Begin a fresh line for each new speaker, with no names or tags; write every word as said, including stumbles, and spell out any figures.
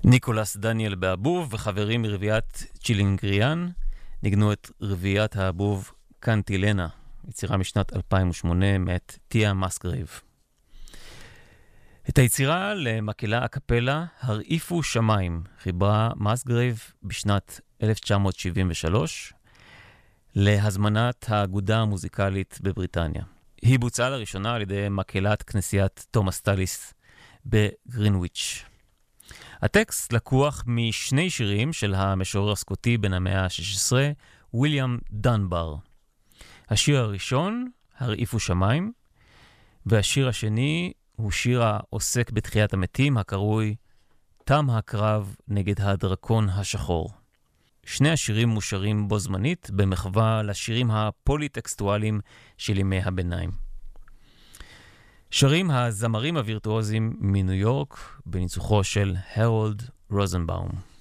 ניקולס דניאל באבוב וחברים מרביעת צ'ילינגריאן ניגנו את רביעת האבוב קנטילנה, יצירה משנת אלפיים ושמונה מאת תיה מסגרייב. את היצירה למקהלה הקפלה הרעיפו שמיים חיברה מסגרייב בשנת אלף תשע מאות שבעים ושלוש להזמנת האגודה המוזיקלית בבריטניה. היא בוצעה לראשונה על ידי מקהלת כנסיית תומאס טליס בגרינוויץ'. הטקסט לקוח משני שירים של המשורר הסקוטי בן המאה ה-שש עשרה, ויליאם דנבר. השיר הראשון, הרעיפו שמיים, והשיר השני הוא שיר העוסק בתחיית המתים, הקרוי תם הקרב נגד הדרקון השחור. שני השירים מושרים בו זמנית במחווה לשירים הפוליטקסטואליים של ימי הביניים. שרים הזמרים הווירטואוזים מניו יורק בניצוחו של הרולד רוזנבאום.